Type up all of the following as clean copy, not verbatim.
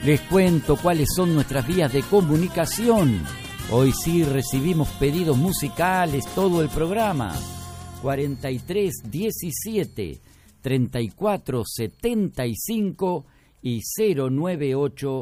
Les cuento cuáles son nuestras vías de comunicación. Hoy sí recibimos pedidos musicales todo el programa. 43 17 34 75 y 098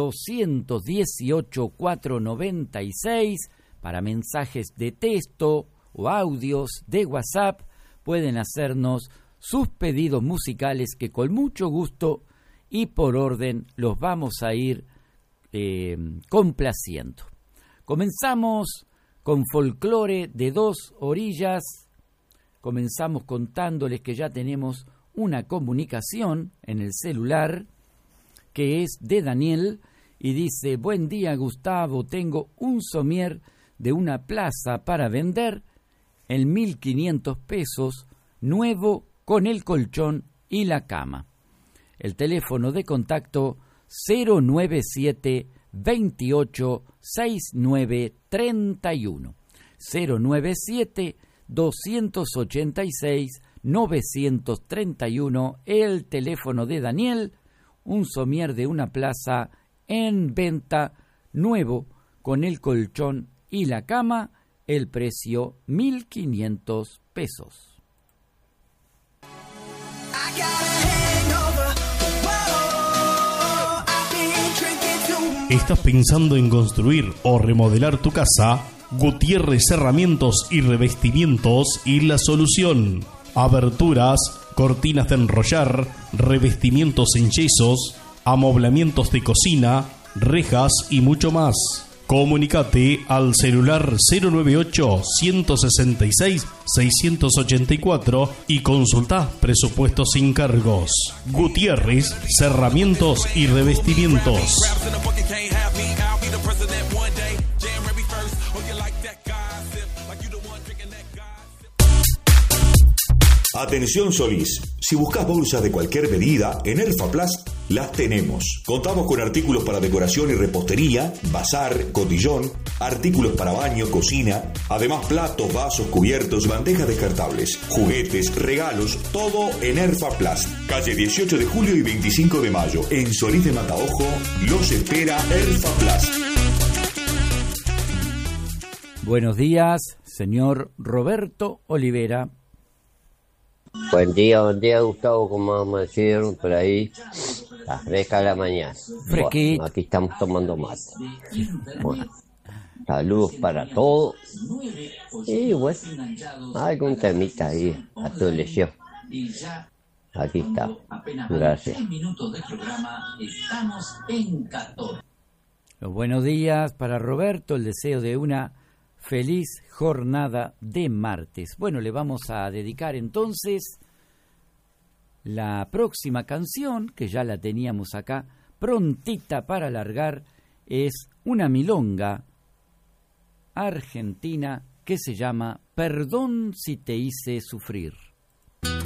218 496 para mensajes de texto o audios de WhatsApp. Pueden hacernos sus pedidos musicales que con mucho gusto y por orden los vamos a ir complaciendo. Comenzamos con folclore de Dos Orillas. Comenzamos contándoles que ya tenemos una comunicación en el celular que es de Daniel y dice: buen día Gustavo, tengo un somier de una plaza para vender en 1.500 pesos, nuevo con el colchón y la cama. El teléfono de contacto 097 28 69 31 097 286 931, el teléfono de Daniel. Un somier de una plaza en venta, nuevo con el colchón y la cama, el precio 1.500 pesos. ¿Estás pensando en construir o remodelar tu casa? Gutiérrez Cerramientos y Revestimientos y la solución. Aberturas, cortinas de enrollar, revestimientos en yesos, amoblamientos de cocina, rejas y mucho más. Comunicate al celular 098-166-684 y consulta presupuestos sin cargos. Gutiérrez, Cerramientos y Revestimientos. Atención Solís, si buscas bolsas de cualquier medida, en Erfaplas las tenemos. Contamos con artículos para decoración y repostería, bazar, cotillón, artículos para baño, cocina, además platos, vasos, cubiertos, bandejas descartables, juguetes, regalos, todo en Erfaplas. Calle 18 de julio y 25 de mayo, en Solís de Mataojo, los espera Erfaplas. Buenos días, señor Roberto Olivera. Buen día Gustavo, ¿cómo amanecieron por ahí? Está fresca la mañana. Fresquito. Bueno, aquí estamos tomando mate. Bueno, saludos para todos. Y bueno, algún temita ahí a tu lesión. Aquí está. Gracias. Los buenos días para Roberto, el deseo de una feliz jornada de martes. Bueno, le vamos a dedicar entonces la próxima canción, que ya la teníamos acá, prontita para largar, es una milonga argentina que se llama Perdón si te hice sufrir.